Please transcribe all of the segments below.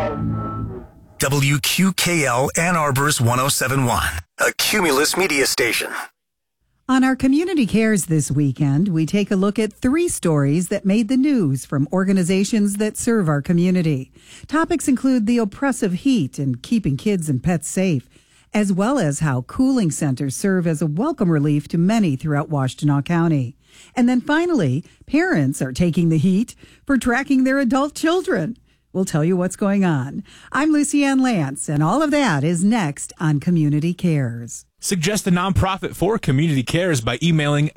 WQKL Ann Arbor's 1071, a Cumulus media station. On our Community Cares this weekend, we take a look at 3 stories that made the news from organizations that serve our community. Topics include the oppressive heat and keeping kids and pets safe, as well as how cooling centers serve as a welcome relief to many throughout Washtenaw County. And then finally, parents are taking the heat for tracking their adult children. We'll tell you what's going on. I'm Lucy Ann Lance, and all of that is next on Community Cares. Suggest a nonprofit for Community Cares by emailing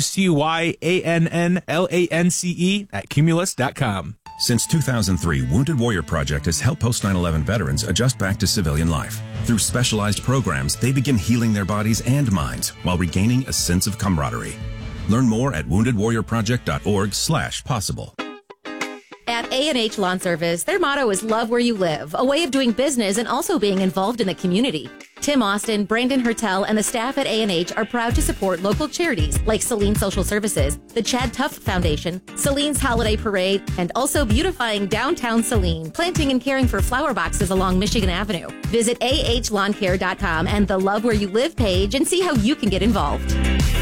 LucyAnnLance@Cumulus.com. Since 2003, Wounded Warrior Project has helped post 9/11 veterans adjust back to civilian life. Through specialized programs, they begin healing their bodies and minds while regaining a sense of camaraderie. Learn more at woundedwarriorproject.org/possible. At A&H Lawn Service, their motto is love where you live, a way of doing business and also being involved in the community. Tim Austin, Brandon Hertel, and the staff at A&H are proud to support local charities like Saline Social Services, the Chad Tuff Foundation, Saline's Holiday Parade, and also beautifying downtown Saline, planting and caring for flower boxes along Michigan Avenue. Visit ahlawncare.com and the Love Where You Live page and see how you can get involved.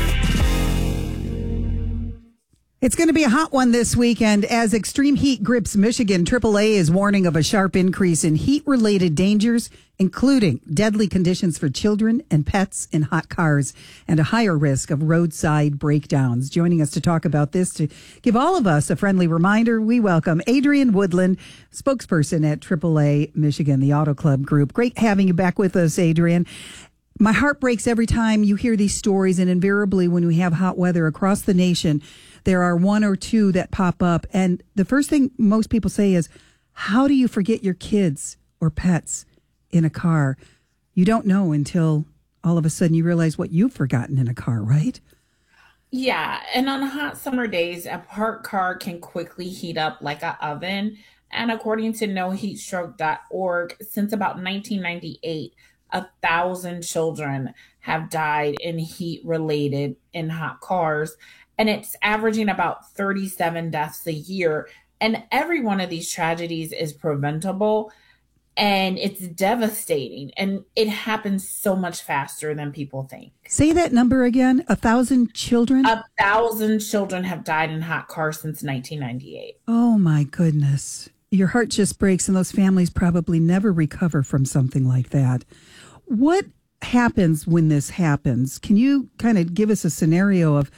It's going to be a hot one this weekend as extreme heat grips Michigan. AAA is warning of a sharp increase in heat-related dangers, including deadly conditions for children and pets in hot cars and a higher risk of roadside breakdowns. Joining us to talk about this, to give all of us a friendly reminder, we welcome Adrienne Woodland, spokesperson at AAA Michigan, the Auto Club Group. Great having you back with us, Adrienne. My heart breaks every time you hear these stories, and invariably when we have hot weather across the nation, there are 1 or 2 that pop up. And the first thing most people say is, how do you forget your kids or pets in a car? You don't know until all of a sudden you realize what you've forgotten in a car, right? Yeah. And on hot summer days, a parked car can quickly heat up like an oven. And according to NoHeatStroke.org, since about 1998, 1,000 children have died in heat related in hot cars. And it's averaging about 37 deaths a year. And every one of these tragedies is preventable. And it's devastating. And it happens so much faster than people think. Say that number again. 1,000 children? 1,000 children have died in hot cars since 1998. Oh, my goodness. Your heart just breaks, and those families probably never recover from something like that. What happens when this happens? Can you kind of give us a scenario of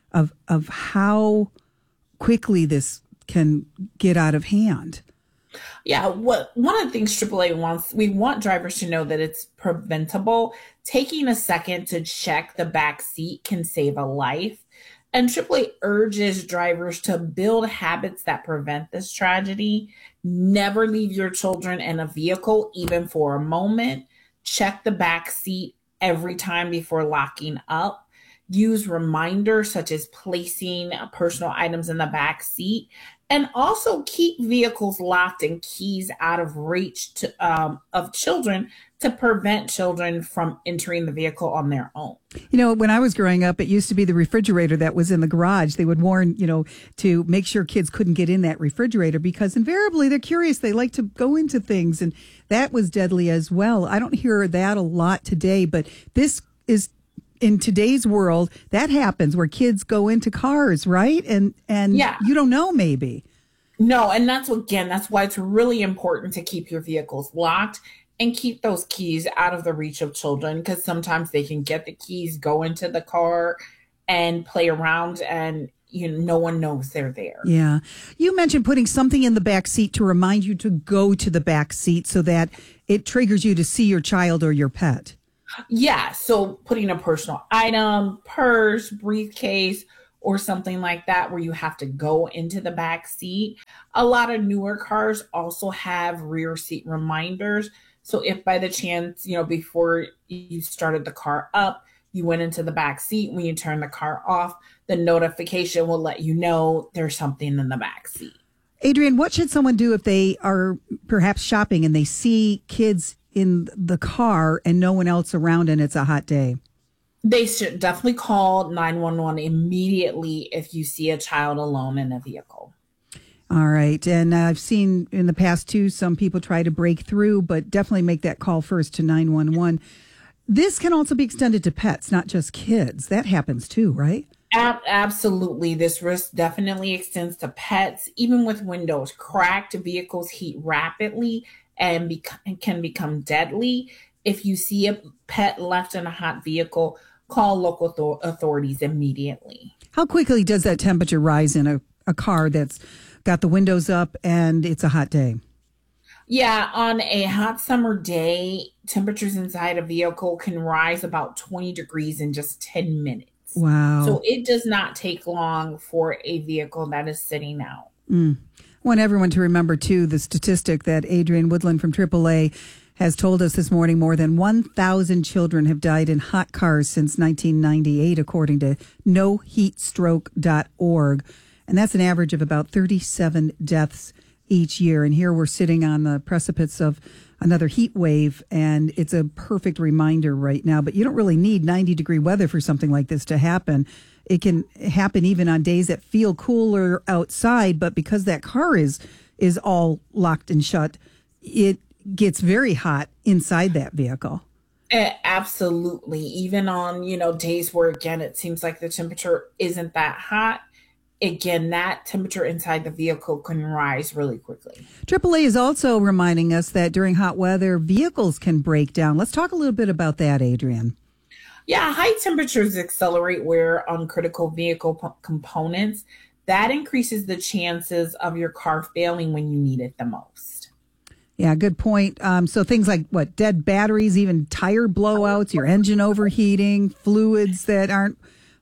how quickly this can get out of hand? Yeah, one of the things AAA wants, we want drivers to know that it's preventable. Taking a second to check the back seat can save a life. And AAA urges drivers to build habits that prevent this tragedy. Never leave your children in a vehicle, even for a moment. Check the back seat every time before locking up. Use reminders such as placing personal items in the back seat, and also keep vehicles locked and keys out of reach of children to prevent children from entering the vehicle on their own. You know, when I was growing up, it used to be the refrigerator that was in the garage. They would warn, to make sure kids couldn't get in that refrigerator because invariably they're curious. They like to go into things, and that was deadly as well. I don't hear that a lot today, but this is, in today's world, that happens where kids go into cars, right? And yeah. You don't know, maybe. No, and that's why it's really important to keep your vehicles locked and keep those keys out of the reach of children, because sometimes they can get the keys, go into the car and play around, and no one knows they're there. Yeah. You mentioned putting something in the back seat to remind you to go to the back seat so that it triggers you to see your child or your pet. Yeah, so putting a personal item, purse, briefcase, or something like that where you have to go into the back seat. A lot of newer cars also have rear seat reminders. So if by the chance, before you started the car up, you went into the back seat, when you turn the car off, the notification will let you know there's something in the back seat. Adrienne, what should someone do if they are perhaps shopping and they see kids in the car and no one else around and it's a hot day? They should definitely call 911 immediately if you see a child alone in a vehicle. All right. And I've seen in the past, too, some people try to break through, but definitely make that call first to 911. This can also be extended to pets, not just kids. That happens, too, right? Absolutely. This risk definitely extends to pets. Even with windows cracked, vehicles heat rapidly and can become deadly. If you see a pet left in a hot vehicle, call local authorities immediately. How quickly does that temperature rise in a car that's got the windows up and it's a hot day? Yeah, on a hot summer day, temperatures inside a vehicle can rise about 20 degrees in just 10 minutes. Wow. So it does not take long for a vehicle that is sitting out. I want everyone to remember, too, the statistic that Adrienne Woodland from AAA has told us this morning. More than 1,000 children have died in hot cars since 1998, according to noheatstroke.org. And that's an average of about 37 deaths each year. And here we're sitting on the precipice of another heat wave, and it's a perfect reminder right now. But you don't really need 90-degree weather for something like this to happen. It can happen even on days that feel cooler outside, but because that car is all locked and shut, it gets very hot inside that vehicle. Absolutely. Even on, days where, again, it seems like the temperature isn't that hot, again, that temperature inside the vehicle can rise really quickly. AAA is also reminding us that during hot weather, vehicles can break down. Let's talk a little bit about that, Adrienne. Yeah, high temperatures accelerate wear on critical vehicle components. That increases the chances of your car failing when you need it the most. Yeah, good point. So things like dead batteries, even tire blowouts, your engine overheating, fluids that aren't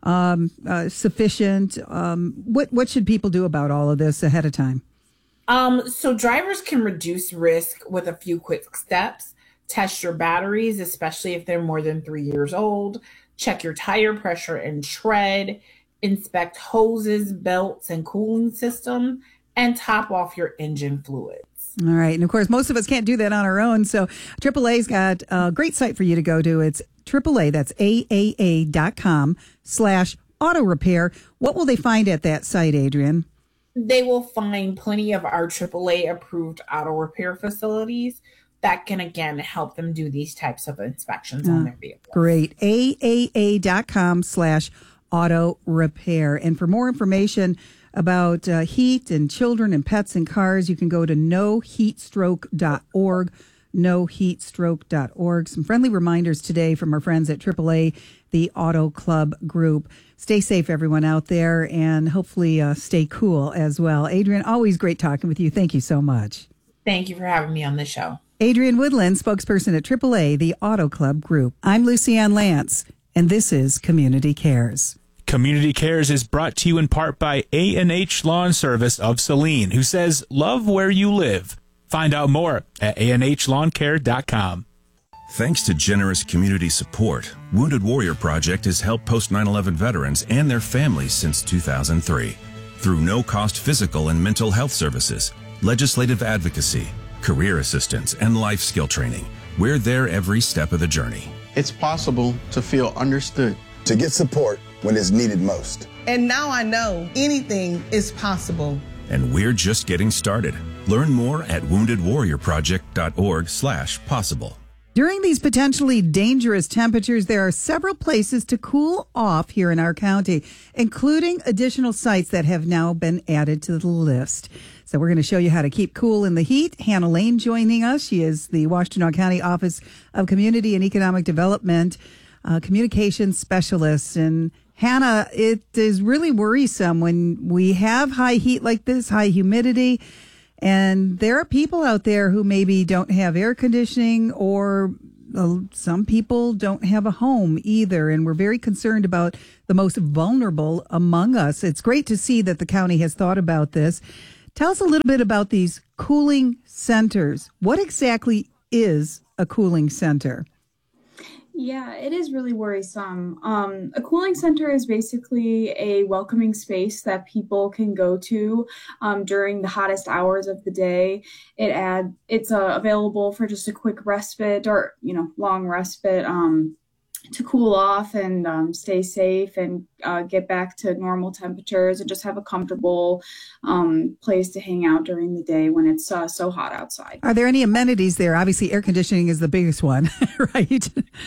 sufficient. What should people do about all of this ahead of time? So drivers can reduce risk with a few quick steps. Test your batteries, especially if they're more than 3 years old. Check your tire pressure and tread. Inspect hoses, belts, and cooling system, and top off your engine fluids. All right. And of course, most of us can't do that on our own. So AAA's got a great site for you to go to. It's AAA, that's AAA.com/auto repair. What will they find at that site, Adrienne? They will find plenty of our AAA approved auto repair facilities that can, again, help them do these types of inspections on their vehicles. Great. AAA.com/auto repair. And for more information about heat and children and pets and cars, you can go to noheatstroke.org. noheatstroke.org. Some friendly reminders today from our friends at AAA, the Auto Club Group. Stay safe, everyone out there, and hopefully stay cool as well. Adrienne, always great talking with you. Thank you so much. Thank you for having me on the show. Adrienne Woodland, spokesperson at AAA, the Auto Club Group. I'm Lucianne Lance, and this is Community Cares. Community Cares is brought to you in part by A&H Lawn Service of Saline, who says, love where you live. Find out more at ANHLawnCare.com. Thanks to generous community support, Wounded Warrior Project has helped post 9/11 veterans and their families since 2003. Through no-cost physical and mental health services, legislative advocacy, career assistance, and life skill training, we're there every step of the journey. It's possible to feel understood, to get support when it's needed most. And now I know anything is possible. And we're just getting started. Learn more at woundedwarriorproject.org/possible. During these potentially dangerous temperatures, there are several places to cool off here in our county, including additional sites that have now been added to the list. So we're going to show you how to keep cool in the heat. Hannah Lane joining us. She is the Washtenaw County Office of Community and Economic Development communications specialist. And Hannah, it is really worrisome when we have high heat like this, high humidity. And there are people out there who maybe don't have air conditioning, or some people don't have a home either. And we're very concerned about the most vulnerable among us. It's great to see that the county has thought about this. Tell us a little bit about these cooling centers. What exactly is a cooling center? Yeah, it is really worrisome. A cooling center is basically a welcoming space that people can go to during the hottest hours of the day. It's available for just a quick respite or, long respite to cool off and stay safe and get back to normal temperatures and just have a comfortable place to hang out during the day when it's so hot outside. Are there any amenities there? Obviously, air conditioning is the biggest one, right?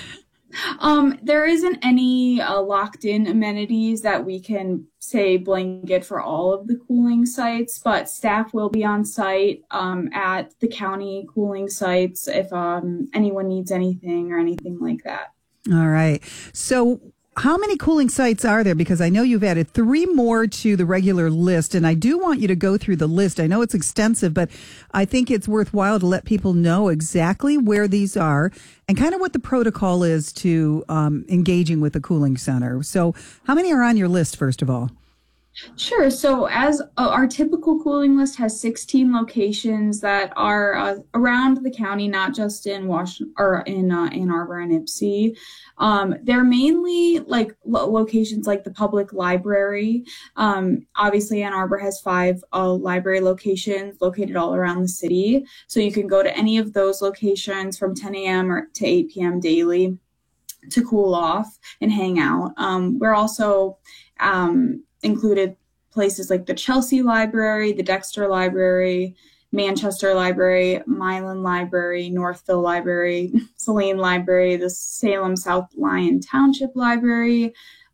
There isn't any locked-in amenities that we can say blanket for all of the cooling sites, but staff will be on site at the county cooling sites if anyone needs anything or anything like that. All right. So how many cooling sites are there? Because I know you've added 3 more to the regular list, and I do want you to go through the list. I know it's extensive, but I think it's worthwhile to let people know exactly where these are and kind of what the protocol is to engaging with the cooling center. So how many are on your list, first of all? Sure. So as our typical cooling list has 16 locations that are around the county, not just in Washington or in Ann Arbor and Ypsi. They're mainly like locations like the public library. Obviously, Ann Arbor has 5 library locations located all around the city. So you can go to any of those locations from 10 a.m. or to 8 p.m. daily to cool off and hang out. We're also included places like the Chelsea Library, the Dexter Library, Manchester Library, Milan Library, Northville Library, Saline Library, the Salem South Lyon Township Library,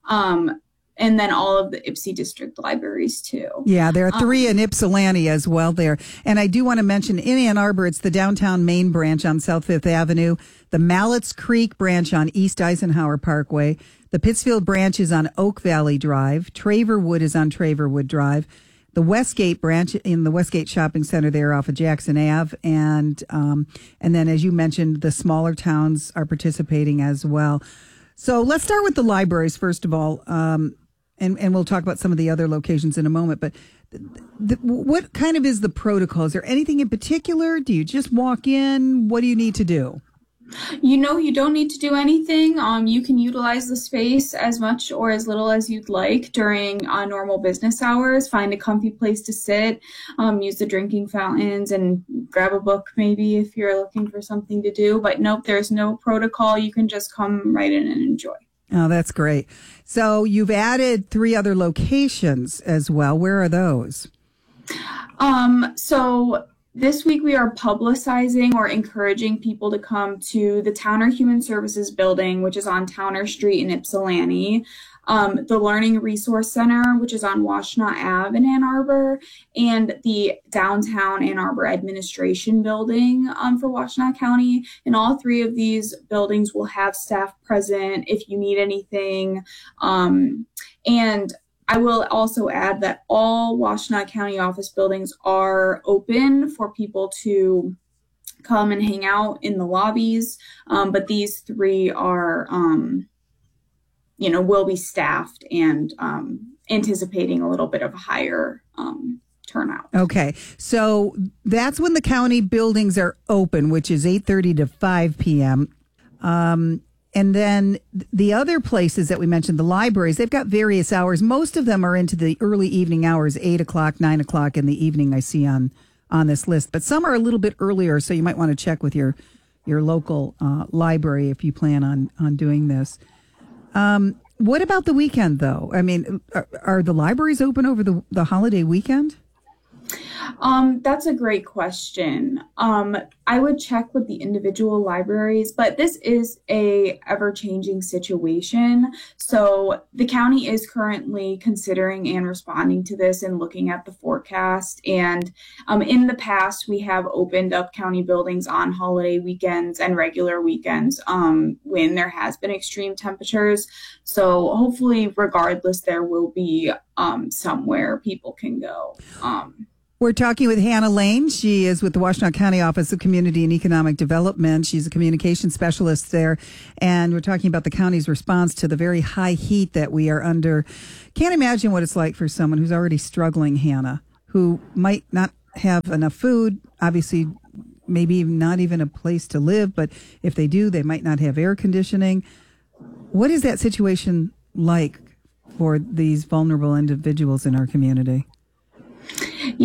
and then all of the Ypsi District libraries too. Yeah, there are 3 in Ypsilanti as well there. And I do want to mention in Ann Arbor, it's the downtown Main branch on South 5th Avenue, the Malletts Creek branch on East Eisenhower Parkway, the Pittsfield branch is on Oak Valley Drive, Traverwood is on Traverwood Drive, the Westgate branch in the Westgate Shopping Center there off of Jackson Ave, and then as you mentioned, the smaller towns are participating as well. So let's start with the libraries first of all. And we'll talk about some of the other locations in a moment. But what kind of is the protocol? Is there anything in particular? Do you just walk in? What do you need to do? You don't need to do anything. You can utilize the space as much or as little as you'd like during normal business hours. Find a comfy place to sit, use the drinking fountains, and grab a book maybe if you're looking for something to do. But nope, there's no protocol. You can just come right in and enjoy. Oh, that's great. So you've added 3 other locations as well. Where are those? So this week we are publicizing or encouraging people to come to the Towner Human Services Building, which is on Towner Street in Ypsilanti, the Learning Resource Center, which is on Washtenaw Ave in Ann Arbor, and the Downtown Ann Arbor Administration Building for Washtenaw County. And all 3 of these buildings will have staff present if you need anything. And I will also add that all Washtenaw County office buildings are open for people to come and hang out in the lobbies. But these 3 are, will be staffed and anticipating a little bit of a higher turnout. Okay. So that's when the county buildings are open, which is 8:30 to 5 p.m. And then the other places that we mentioned, the libraries, they've got various hours. Most of them are into the early evening hours, 8 o'clock, 9 o'clock in the evening, I see on this list. But some are a little bit earlier, so you might want to check with your local library if you plan on doing this. What about the weekend, though? I mean, are the libraries open over the holiday weekend? That's a great question. I would check with the individual libraries, but this is a ever-changing situation. So the county is currently considering and responding to this and looking at the forecast. And in the past, we have opened up county buildings on holiday weekends and regular weekends when there has been extreme temperatures. So hopefully, regardless, there will be somewhere people can go. We're talking with Hannah Lane. She is with the Washtenaw County Office of Community and Economic Development. She's a communication specialist there. And we're talking about the county's response to the very high heat that we are under. Can't imagine what it's like for someone who's already struggling, Hannah, who might not have enough food, obviously maybe not even a place to live, but if they do, they might not have air conditioning. What is that situation like for these vulnerable individuals in our community?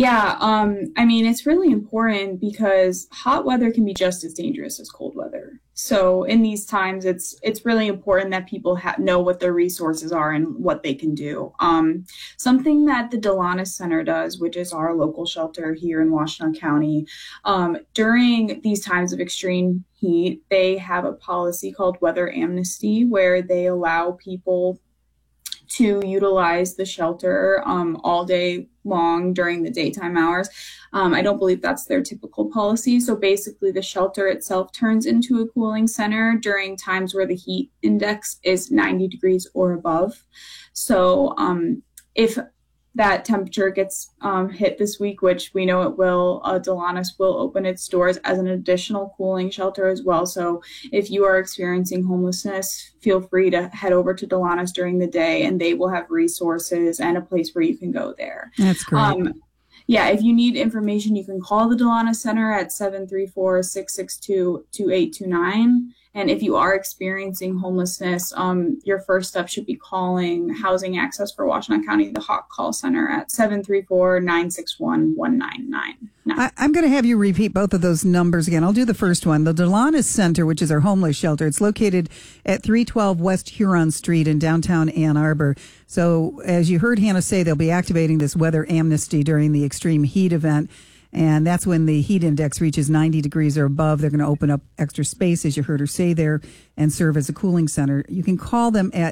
Yeah, I mean, it's really important because hot weather can be just as dangerous as cold weather. So in these times, it's really important that people know what their resources are and what they can do. Something that the Delanis Center does, which is our local shelter here in Washtenaw County, during these times of extreme heat, they have a policy called Weather Amnesty, where they allow people to utilize the shelter all day long during the daytime hours. I don't believe that's their typical policy. So basically the shelter itself turns into a cooling center during times where the heat index is 90 degrees or above. So if that temperature gets hit this week, which we know it will, Delanis will open its doors as an additional cooling shelter as well. So if you are experiencing homelessness, feel free to head over to Delanis during the day, and they will have resources and a place where you can go there. That's great. Yeah, if you need information, you can call the Delanis Center at 734-662-2829. And if you are experiencing homelessness, your first step should be calling Housing Access for Washtenaw County, the Hawk Call Center at 734-961-1999. I'm going to have you repeat both of those numbers again. I'll do the first one. The Delanis Center, which is our homeless shelter, it's located at 312 West Huron Street in downtown Ann Arbor. So as you heard Hannah say, they'll be activating this weather amnesty during the extreme heat event. And that's when the heat index reaches 90 degrees or above. They're going to open up extra space, as you heard her say there, and serve as a cooling center. You can call them at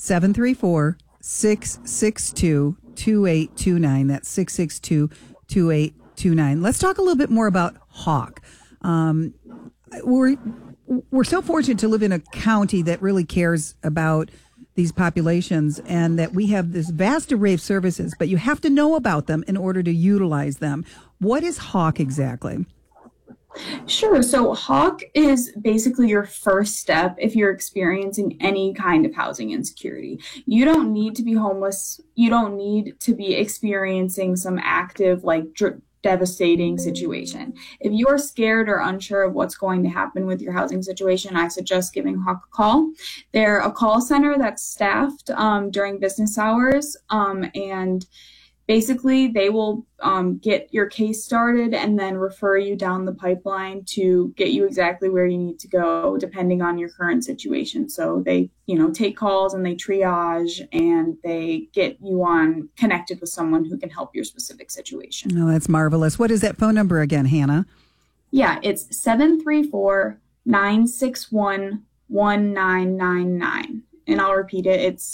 734-662-2829. That's 662-2829. Let's talk a little bit more about Hawk. We're so fortunate to live in a county that really cares about these populations, and that we have this vast array of services, but you have to know about them in order to utilize them. What is Hawk exactly? Sure. So Hawk is basically your first step if you're experiencing any kind of housing insecurity. You don't need to be homeless. You don't need to be experiencing some active, devastating situation. If you are scared or unsure of what's going to happen with your housing situation, I suggest giving Hawk a call. They're a call center that's staffed during business hours, and basically they will get your case started and then refer you down the pipeline to get you exactly where you need to go depending on your current situation. So they, take calls and they triage and they get you connected with someone who can help your specific situation. Oh, that's marvelous. What is that phone number again, Hannah? Yeah, it's 734-961-1999. And I'll repeat it. It's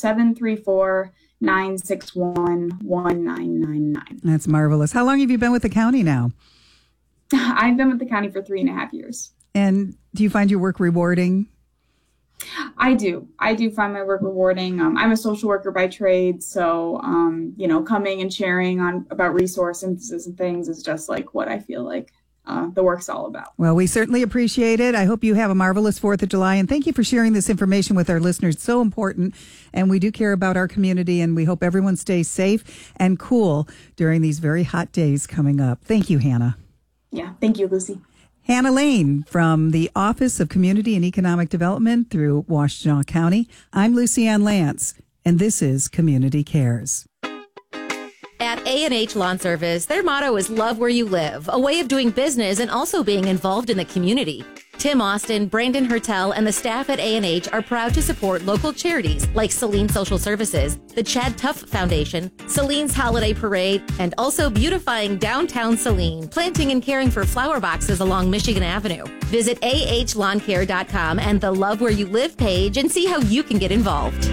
734-961-1999. That's marvelous. How long have you been with the county now? I've been with the county for 3.5 years. And do you find your work rewarding? I do. I do find my work rewarding. I'm a social worker by trade, so coming and sharing about resources and things is just what I feel like the work's all about. Well, we certainly appreciate it. I hope you have a marvelous 4th of July, and thank you for sharing this information with our listeners. It's so important, and we do care about our community, and we hope everyone stays safe and cool during these very hot days coming up. Thank you, Hannah. Yeah, thank you, Lucy. Hannah Lane from the Office of Community and Economic Development through Washtenaw County. I'm Lucy Ann Lance, and this is Community Cares. At A&H Lawn Service, their motto is love where you live, a way of doing business and also being involved in the community. Tim Austin, Brandon Hertel, and the staff at A&H are proud to support local charities like Saline Social Services, the Chad Tuff Foundation, Saline's Holiday Parade, and also beautifying downtown Saline, planting and caring for flower boxes along Michigan Avenue. Visit ahlawn.care.com and the Love Where You Live page and see how you can get involved.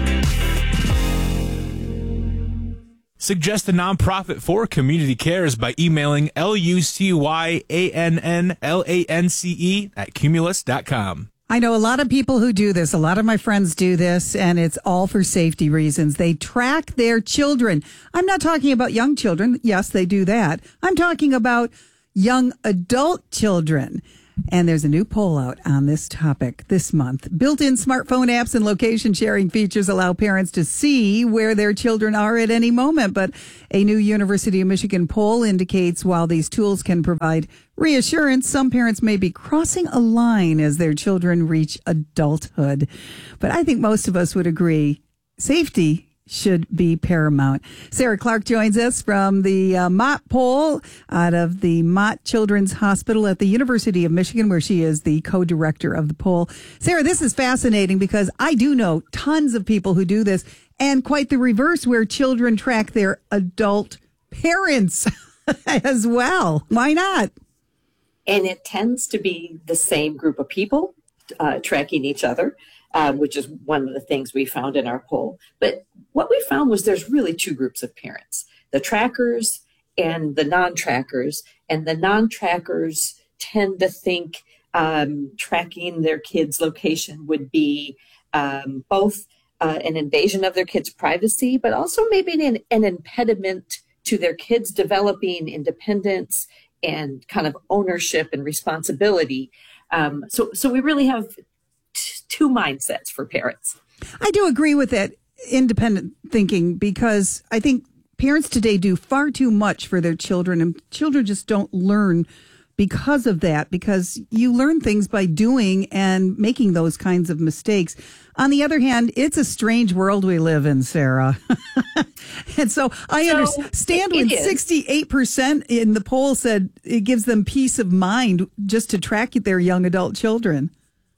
Suggest a nonprofit for Community Cares by emailing lucyanlance@cumulus.com. I know a lot of people who do this. A lot of my friends do this, and it's all for safety reasons. They track their children. I'm not talking about young children. Yes, they do that. I'm talking about young adult children. And there's a new poll out on this topic this month. Built-in smartphone apps and location sharing features allow parents to see where their children are at any moment. But a new University of Michigan poll indicates while these tools can provide reassurance, some parents may be crossing a line as their children reach adulthood. But I think most of us would agree safety should be paramount. Sarah Clark joins us from the Mott poll out of the Mott Children's Hospital at the University of Michigan, where she is the co-director of the poll. Sarah, this is fascinating because I do know tons of people who do this, and quite the reverse, where children track their adult parents as well. Why not? And it tends to be the same group of people tracking each other, which is one of the things we found in our poll. But what we found was there's really two groups of parents, the trackers and the non-trackers. And the non-trackers tend to think tracking their kids' location would be both an invasion of their kids' privacy, but also maybe an impediment to their kids developing independence and kind of ownership and responsibility. So we really have two mindsets for parents. I do agree with that independent thinking, because I think parents today do far too much for their children, and children just don't learn because of that, because you learn things by doing and making those kinds of mistakes. On the other hand, it's a strange world we live in, Sarah. And so I understand when 68% in the poll said it gives them peace of mind just to track their young adult children.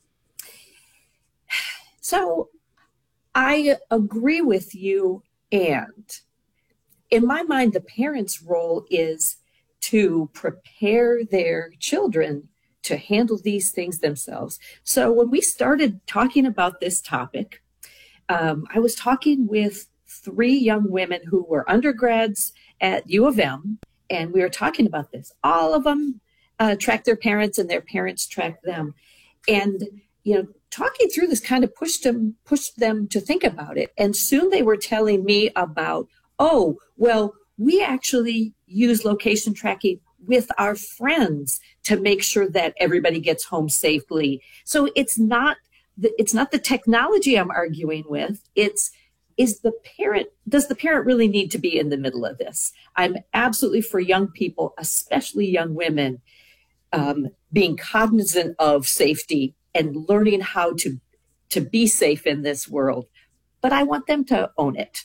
So I agree with you. And in my mind, the parent's role is to prepare their children to handle these things themselves. So when we started talking about this topic, I was talking with 3 young women who were undergrads at U of M, and we were talking about this. All of them track their parents, and their parents track them. And, talking through this kind of pushed them to think about it. And soon they were telling me about, we actually use location tracking with our friends to make sure that everybody gets home safely. So it's not the technology I'm arguing with. Does the parent really need to be in the middle of this? I'm absolutely for young people, especially young women, being cognizant of safety and learning how to be safe in this world. But I want them to own it.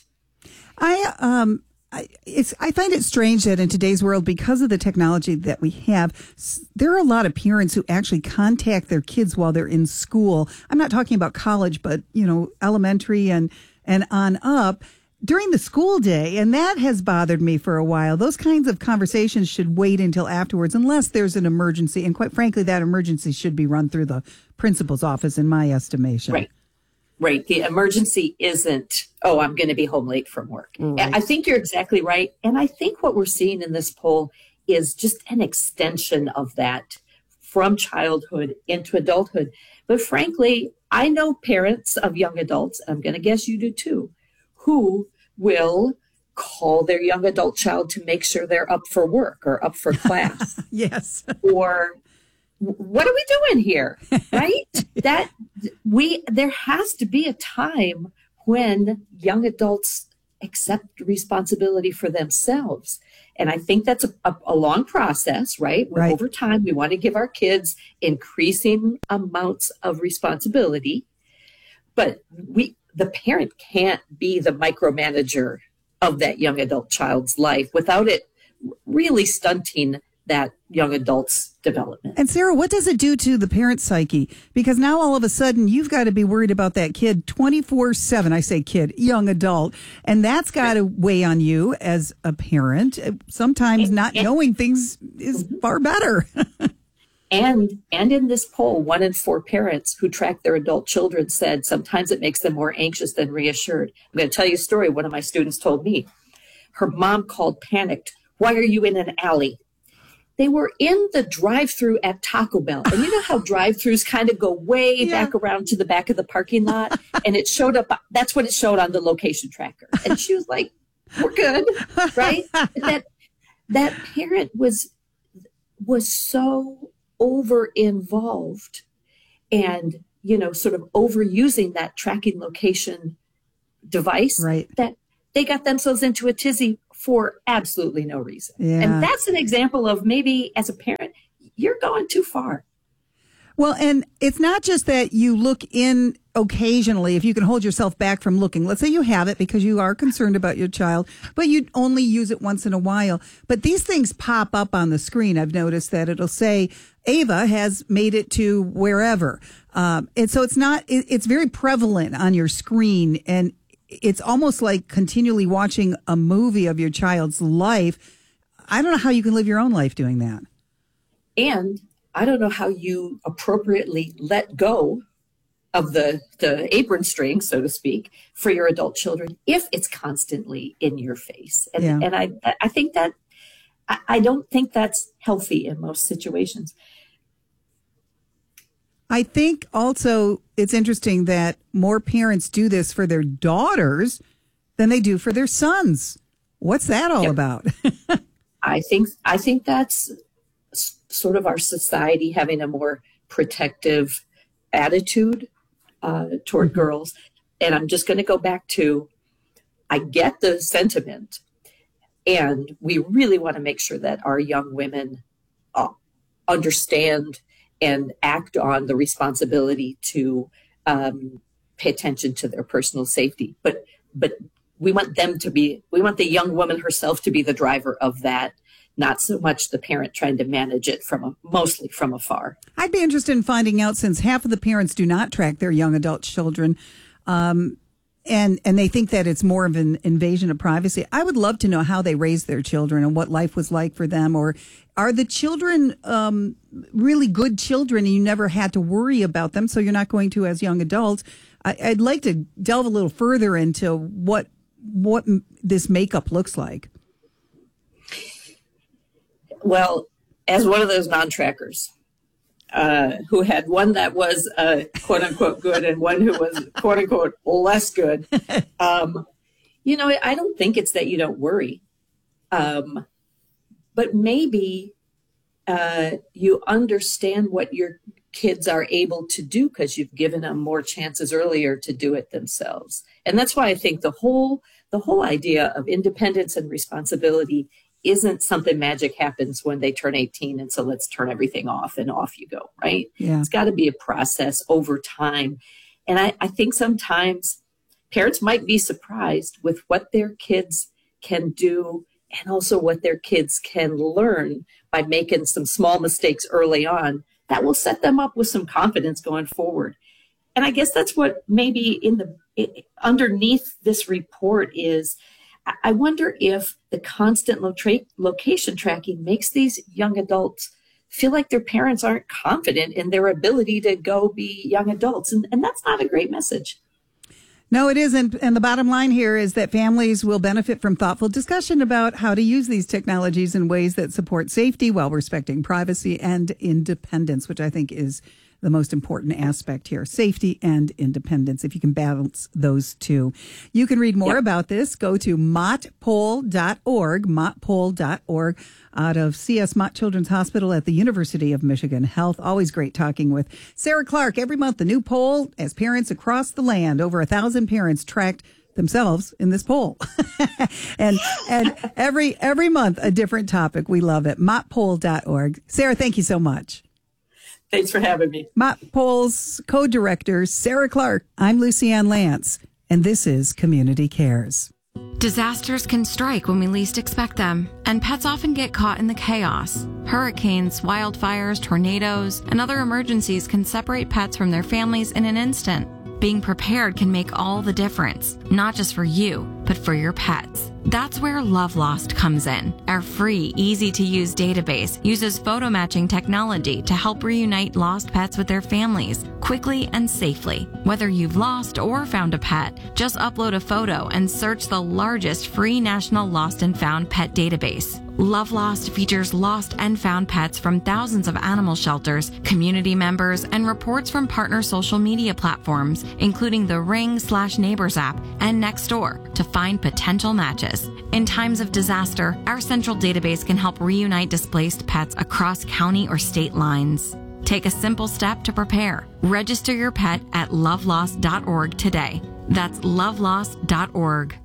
I find it strange that in today's world, because of the technology that we have, there are a lot of parents who actually contact their kids while they're in school. I'm not talking about college, but, elementary and on up during the school day. And that has bothered me for a while. Those kinds of conversations should wait until afterwards, unless there's an emergency. And quite frankly, that emergency should be run through the principal's office, in my estimation. Right. The emergency isn't, I'm going to be home late from work. Right. I think you're exactly right. And I think what we're seeing in this poll is just an extension of that from childhood into adulthood. But frankly, I know parents of young adults, and I'm going to guess you do too, who will call their young adult child to make sure they're up for work or up for class. Yes. Or what are we doing here? Right? There has to be a time when young adults accept responsibility for themselves. And I think that's a long process, right? Where over time, we want to give our kids increasing amounts of responsibility, but the parent can't be the micromanager of that young adult child's life without it really stunting that young adult's development. And Sarah, what does it do to the parent psyche? Because now all of a sudden you've got to be worried about that kid 24/7. I say kid, young adult. And that's got to weigh on you as a parent. Sometimes not knowing things is far better. And in this poll, 1 in 4 parents who track their adult children said sometimes it makes them more anxious than reassured. I'm going to tell you a story. One of my students told me. Her mom called panicked. "Why are you in an alley?" They were in the drive-through at Taco Bell. And you know how drive-throughs kind of go way back around to the back of the parking lot? And it showed up, that's what it showed on the location tracker. And she was like, we're good, right? That parent was so over-involved and, sort of overusing that tracking location device that they got themselves into a tizzy for absolutely no reason. Yeah. And that's an example of maybe as a parent, you're going too far. Well, and it's not just that you look in occasionally, if you can hold yourself back from looking. Let's say you have it because you are concerned about your child, but you only use it once in a while. But these things pop up on the screen. I've noticed that it'll say, Ava has made it to wherever. And so it's very prevalent on your screen. And it's almost like continually watching a movie of your child's life. I don't know how you can live your own life doing that. And I don't know how you appropriately let go of the apron string, so to speak, for your adult children if it's constantly in your face. And I think that I don't think that's healthy in most situations. I think also it's interesting that more parents do this for their daughters than they do for their sons. What's that all about? I think that's sort of our society having a more protective attitude toward girls. And I'm just going to go back to, I get the sentiment, and we really want to make sure that our young women understand and act on the responsibility to pay attention to their personal safety. But we want the young woman herself to be the driver of that, not so much the parent trying to manage it mostly from afar. I'd be interested in finding out, since half of the parents do not track their young adult children, and they think that it's more of an invasion of privacy. I would love to know how they raised their children and what life was like for them. Or are the children really good children and you never had to worry about them, so you're not going to as young adults? I'd like to delve a little further into what this makeup looks like. Well, as one of those non-trackers who had one that was quote unquote good and one who was quote unquote less good, I don't think it's that you don't worry, but maybe you understand what your kids are able to do because you've given them more chances earlier to do it themselves. And that's why I think the whole idea of independence and responsibility isn't something magic happens when they turn 18 and so let's turn everything off and off you go, right? Yeah. It's got to be a process over time. And I think sometimes parents might be surprised with what their kids can do and also what their kids can learn by making some small mistakes early on that will set them up with some confidence going forward. And I guess that's what maybe underneath this report is, I wonder if the constant location tracking makes these young adults feel like their parents aren't confident in their ability to go be young adults. And that's not a great message. No, it isn't. And the bottom line here is that families will benefit from thoughtful discussion about how to use these technologies in ways that support safety while respecting privacy and independence, which I think is the most important aspect here, safety and independence, if you can balance those two. You can read more about this. Go to mottpoll.org, mottpoll.org, out of C.S. Mott Children's Hospital at the University of Michigan Health. Always great talking with Sarah Clark. Every month, a new poll as parents across the land. Over 1,000 parents tracked themselves in this poll. and every month, a different topic. We love it. mottpoll.org. Sarah, thank you so much. Thanks for having me. Mott Poll's co-director, Sarah Clark. I'm Lucianne Lance, and this is Community Cares. Disasters can strike when we least expect them, and pets often get caught in the chaos. Hurricanes, wildfires, tornadoes, and other emergencies can separate pets from their families in an instant. Being prepared can make all the difference, not just for you, but for your pets. That's where Love Lost comes in. Our free, easy-to-use database uses photo matching technology to help reunite lost pets with their families quickly and safely. Whether you've lost or found a pet, just upload a photo and search the largest free national lost and found pet database. Love Lost features lost and found pets from thousands of animal shelters, community members, and reports from partner social media platforms, including the Ring/Neighbors app and Nextdoor, to find potential matches. In times of disaster, our central database can help reunite displaced pets across county or state lines. Take a simple step to prepare. Register your pet at lovelost.org today. That's lovelost.org.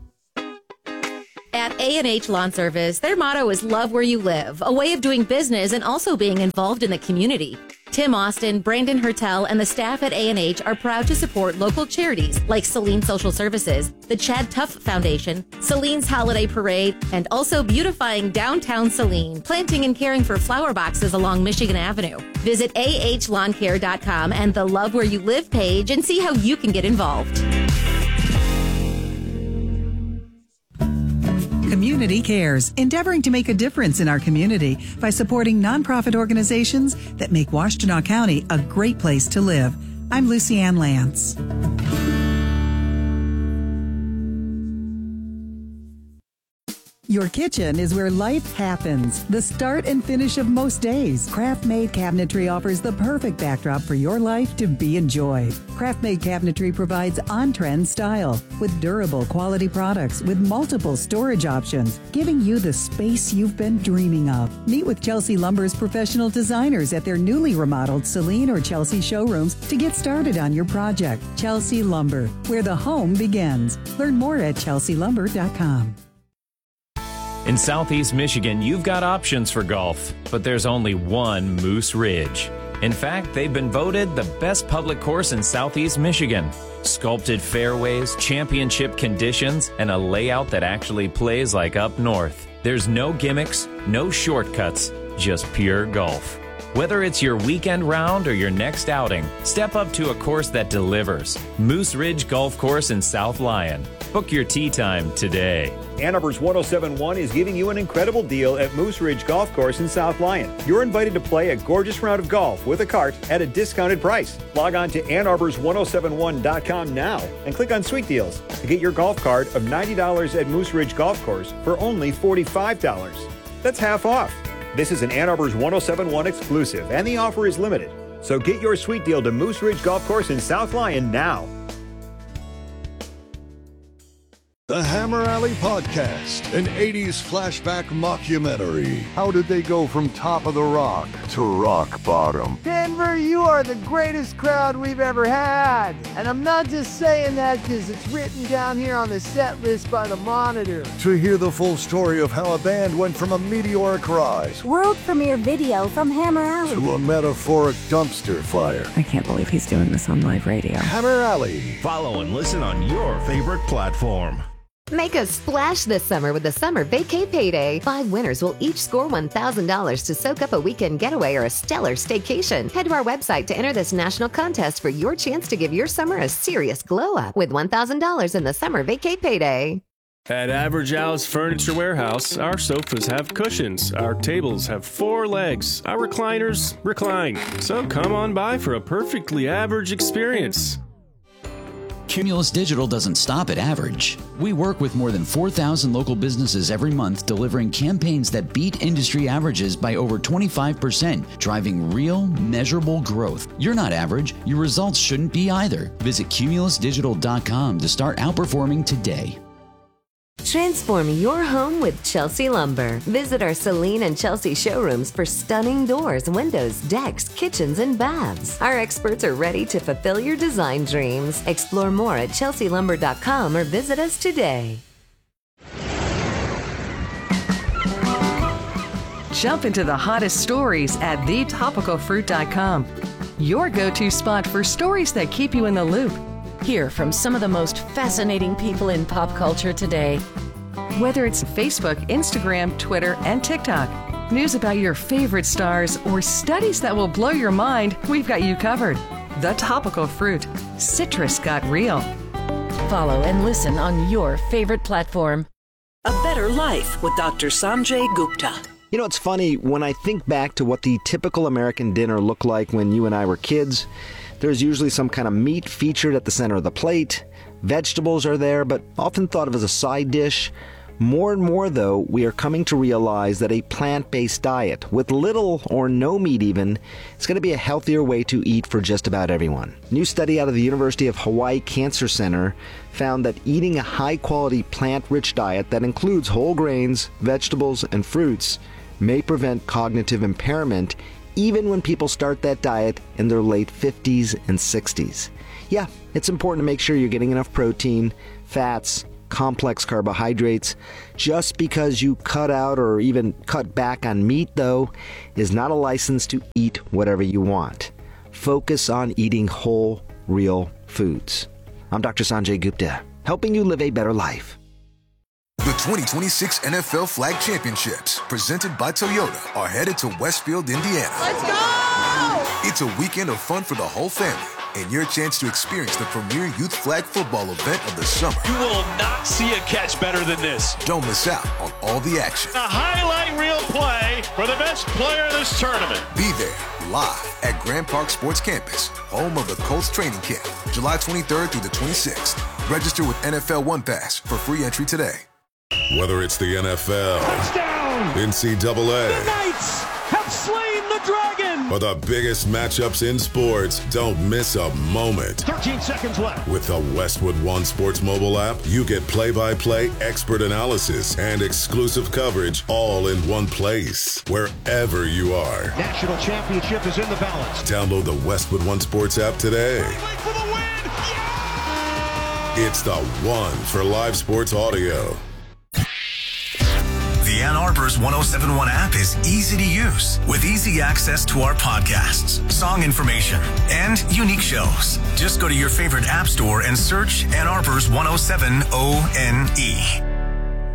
At A&H Lawn Service, their motto is love where you live, a way of doing business and also being involved in the community. Tim Austin, Brandon Hertel, and the staff at A&H are proud to support local charities like Saline Social Services, the Chad Tuff Foundation, Saline's Holiday Parade, and also beautifying downtown Saline, planting and caring for flower boxes along Michigan Avenue. Visit ahlawncare.com and the Love Where You Live page and see how you can get involved. Community Cares, endeavoring to make a difference in our community by supporting nonprofit organizations that make Washtenaw County a great place to live. I'm Lucy Ann Lance. Your kitchen is where life happens, the start and finish of most days. Craft Made Cabinetry offers the perfect backdrop for your life to be enjoyed. Craft Made Cabinetry provides on-trend style with durable quality products with multiple storage options, giving you the space you've been dreaming of. Meet with Chelsea Lumber's professional designers at their newly remodeled Saline or Chelsea showrooms to get started on your project. Chelsea Lumber, where the home begins. Learn more at chelsealumber.com. In Southeast Michigan, you've got options for golf, but there's only one Moose Ridge. In fact, they've been voted the best public course in Southeast Michigan. Sculpted fairways, championship conditions, and a layout that actually plays like up north. There's no gimmicks, no shortcuts, just pure golf. Whether it's your weekend round or your next outing, step up to a course that delivers. Moose Ridge Golf Course in South Lyon. Book your tee time today. Ann Arbor's 107.1 is giving you an incredible deal at Moose Ridge Golf Course in South Lyon. You're invited to play a gorgeous round of golf with a cart at a discounted price. Log on to AnnArbors1071.com now and click on Sweet Deals to get your golf cart of $90 at Moose Ridge Golf Course for only $45. That's half off. This is an Ann Arbor's 107.1 exclusive, and the offer is limited. So get your sweet deal to Moose Ridge Golf Course in South Lyon now. The Hammer Alley Podcast, an 80s flashback mockumentary. How did they go from top of the rock to rock bottom? Denver, you are the greatest crowd we've ever had. And I'm not just saying that because it's written down here on the set list by the Monitor. To hear the full story of how a band went from a meteoric rise, world premiere video from Hammer Alley, to a metaphoric dumpster fire. I can't believe he's doing this on live radio. Hammer Alley. Follow and listen on your favorite platform. Make a splash this summer with the Summer Vacay Payday. 5 winners will each score $1,000 to soak up a weekend getaway or a stellar staycation. Head to our website to enter this national contest for your chance to give your summer a serious glow up with $1,000 in the Summer Vacay Payday. At Average Al's Furniture Warehouse, our sofas have cushions, our tables have 4 legs, our recliners recline. So come on by for a perfectly average experience. Cumulus Digital doesn't stop at average. We work with more than 4,000 local businesses every month, delivering campaigns that beat industry averages by over 25%, driving real, measurable growth. You're not average. Your results shouldn't be either. Visit cumulusdigital.com to start outperforming today. Transform your home with Chelsea Lumber. Visit our Saline and Chelsea showrooms for stunning doors, windows, decks, kitchens, and baths. Our experts are ready to fulfill your design dreams. Explore more at chelsealumber.com or visit us today. Jump into the hottest stories at thetopicalfruit.com. Your go-to spot for stories that keep you in the loop. Hear from some of the most fascinating people in pop culture today. Whether it's Facebook, Instagram, Twitter, and TikTok, news about your favorite stars, or studies that will blow your mind, we've got you covered. The Topical Fruit. Citrus got real. Follow and listen on your favorite platform. A Better Life with Dr. Sanjay Gupta. You know, it's funny, when I think back to what the typical American dinner looked like when you and I were kids, there's usually some kind of meat featured at the center of the plate. Vegetables are there, but often thought of as a side dish. More and more, though, we are coming to realize that a plant-based diet, with little or no meat even, is going to be a healthier way to eat for just about everyone. A new study out of the University of Hawaii Cancer Center found that eating a high-quality plant-rich diet that includes whole grains, vegetables, and fruits may prevent cognitive impairment even when people start that diet in their late 50s and 60s. Yeah, it's important to make sure you're getting enough protein, fats, complex carbohydrates. Just because you cut out or even cut back on meat, though, is not a license to eat whatever you want. Focus on eating whole, real foods. I'm Dr. Sanjay Gupta, helping you live a better life. The 2026 NFL Flag Championships, presented by Toyota, are headed to Westfield, Indiana. Let's go! It's a weekend of fun for the whole family, and your chance to experience the premier youth flag football event of the summer. You will not see a catch better than this. Don't miss out on all the action. A highlight reel play for the best player of this tournament. Be there, live at Grand Park Sports Campus, home of the Colts training camp, July 23rd through the 26th. Register with NFL One Pass for free entry today. Whether it's the NFL, touchdown, NCAA, the Knights have slain the Dragon, or the biggest matchups in sports, don't miss a moment. 13 seconds left. With the Westwood One Sports mobile app, you get play-by-play expert analysis and exclusive coverage all in one place, wherever you are. National championship is in the balance. Download the Westwood One Sports app today. For the win. Yeah! It's the one for live sports audio. The Ann Arbor's 107.1 app is easy to use with easy access to our podcasts, song information, and unique shows. Just go to your favorite app store and search Ann Arbor's 107 ONE.